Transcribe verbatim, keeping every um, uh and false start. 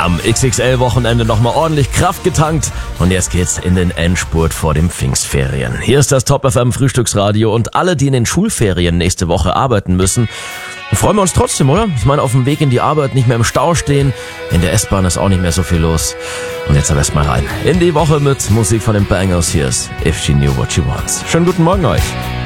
Am X X L-Wochenende nochmal ordentlich Kraft getankt und jetzt geht's in den Endspurt vor den Pfingstferien. Hier ist das Top F M Frühstücksradio und alle, die in den Schulferien nächste Woche arbeiten müssen, freuen wir uns trotzdem, oder? Ich meine, auf dem Weg in die Arbeit nicht mehr im Stau stehen, in der S-Bahn ist auch nicht mehr so viel los. Und jetzt aber erstmal rein in die Woche mit Musik von den Bangers. Hier ist If She Knew What She Wants. Schönen guten Morgen euch.